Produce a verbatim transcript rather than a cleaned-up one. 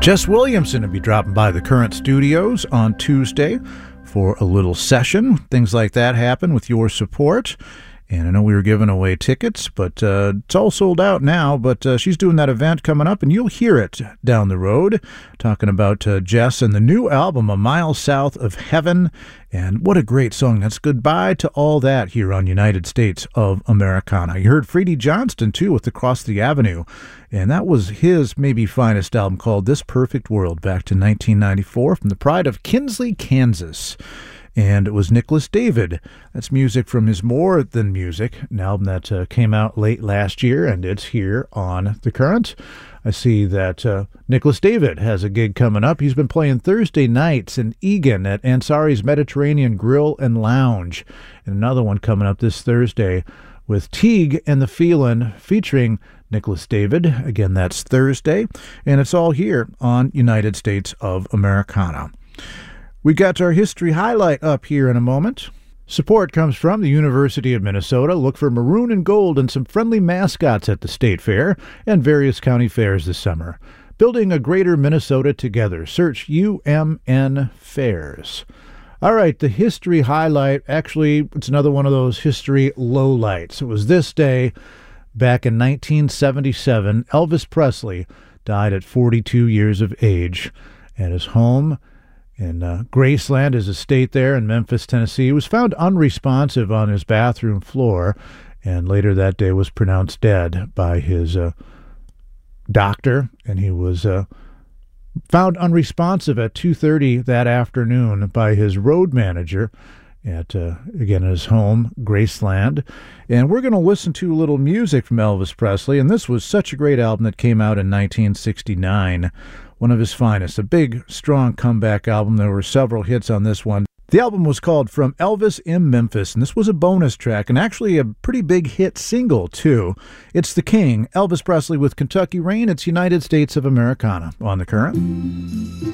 Jess Williamson will be dropping by the Current Studios on Tuesday for a little session. Things like that happen with your support. And I know we were giving away tickets, but uh, it's all sold out now. But uh, she's doing that event coming up, and you'll hear it down the road, talking about uh, Jess and the new album, A Mile South of Heaven. And what a great song. That's Goodbye to All That here on United States of Americana. You heard Freddie Johnston, too, with Across the Avenue. And that was his maybe finest album called This Perfect World back to nineteen ninety-four from the pride of Kinsley, Kansas. And it was Nicholas David. That's music from his More Than Music, an album that uh, came out late last year, and it's here on The Current. I see that uh, Nicholas David has a gig coming up. He's been playing Thursday nights in Egan at Ansari's Mediterranean Grill and Lounge. And another one coming up this Thursday with Teague and the Feelin' featuring Nicholas David. Again, that's Thursday. And it's all here on United States of Americana. We got our history highlight up here in a moment. Support comes from the University of Minnesota. Look for maroon and gold and some friendly mascots at the State Fair and various county fairs this summer. Building a greater Minnesota together. Search U M N Fairs. All right, the history highlight. Actually, it's another one of those history lowlights. It was this day back in nineteen seventy-seven. Elvis Presley died at forty-two years of age at his home in uh, Graceland, his estate there in Memphis, Tennessee. He was found unresponsive on his bathroom floor, and later that day was pronounced dead by his uh, doctor, and he was uh, found unresponsive at two thirty that afternoon by his road manager at, uh, again, his home, Graceland. And we're going to listen to a little music from Elvis Presley, and this was such a great album that came out in nineteen sixty-nine. One of his finest, a big, strong comeback album. There were several hits on this one. The album was called From Elvis in Memphis, and this was a bonus track, and actually a pretty big hit single, too. It's The King, Elvis Presley with Kentucky Rain. It's United States of Americana on The Current.